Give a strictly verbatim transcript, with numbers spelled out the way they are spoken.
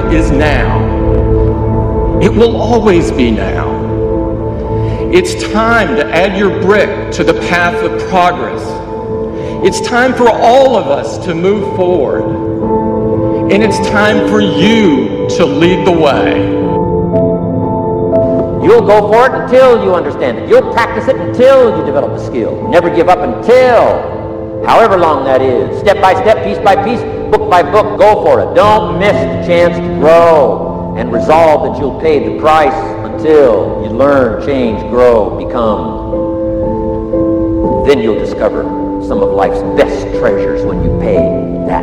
time is now. It will always be now. It's time to add your brick to the path of progress. It's time for all of us to move forward. And it's time for you to lead the way. You'll go for it until you understand it. You'll practice it until you develop a skill. Never give up until, however long that is. Step by step, piece by piece, book by book, go for it. Don't miss the chance to grow, and resolve that you'll pay the price until you learn, change, grow, become. Then you'll discover some of life's best treasures when you pay that